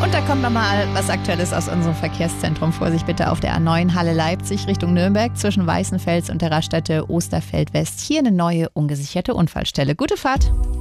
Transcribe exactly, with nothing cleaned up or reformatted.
Und da kommt nochmal was Aktuelles aus unserem Verkehrszentrum. Vorsicht bitte auf der A neun Halle Leipzig Richtung Nürnberg zwischen Weißenfels und der Raststätte Osterfeld West. Hier eine neue ungesicherte Unfallstelle. Gute Fahrt.